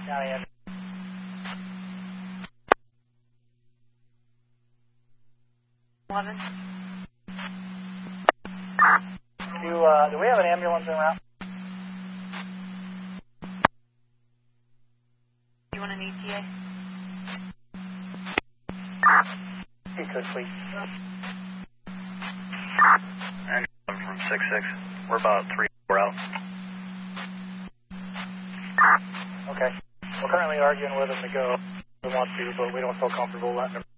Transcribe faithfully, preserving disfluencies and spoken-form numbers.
County end. eleven. Do, uh, do we have an ambulance en route? You want an E T A? If you could, please. And I'm from six six. We're about three, four out. Okay. We're currently arguing with them to go. We want to, but we don't feel comfortable letting them